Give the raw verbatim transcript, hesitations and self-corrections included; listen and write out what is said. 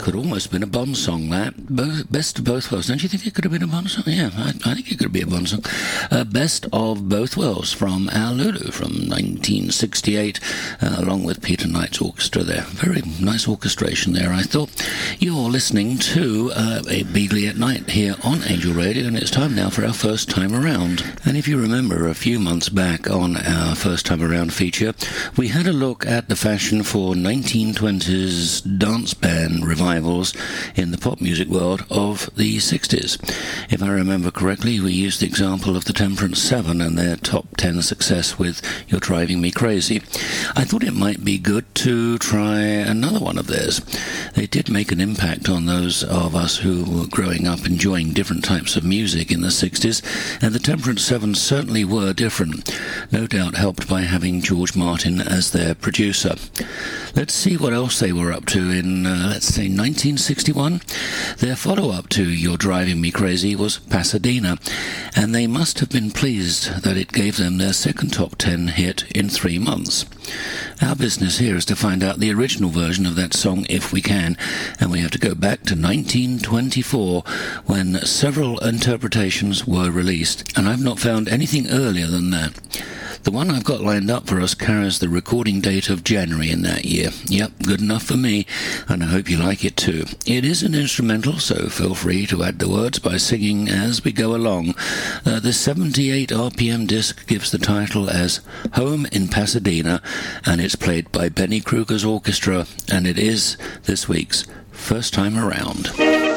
Could almost have been a Bond song, that. Bo- Best of Both Worlds. Don't you think it could have been a Bond song? Yeah, I, I think it could be a Bond song. Uh, Best of Both Worlds from Al Lulu from nineteen sixty-eight, uh, along with Peter Knight's orchestra there. Very nice orchestration there, I thought. You're listening to uh, a Beagley at Night here on Angel Radio, and it's time now for our first time around. And if you remember, a few months back on our first time around feature, we had a look at the fashion for nineteen twenties dance band revivals in the pop music world of the sixties. If I remember correctly, we used the example of the Temperance Seven and their top ten success with You're Driving Me Crazy. I thought it might be good to try another one of theirs. They did make an impact on those of us who were growing up enjoying different types of music in the sixties, and the Temperance Seven certainly were different, no doubt helped by having George Martin as their producer. Let's see what else they were up to in, uh, let's say, nineteen sixty-one. Their follow-up to You're Driving Me Crazy was Pasadena, and they must have been pleased that it gave them their second top ten hit in three months. Our business here is to find out the original version of that song if we can, and we have to go back to nineteen twenty-four when several interpretations were released, and I've not found anything earlier than that. The one I've got lined up for us carries the recording date of January in that year. Yep, good enough for me, and I hope you like it too. It is an instrumental, so feel free to add the words by singing as we go along. Uh, the seventy-eight R P M disc gives the title as Home in Pasadena, and it's played by Benny Kruger's orchestra, and it is this week's First Time Around.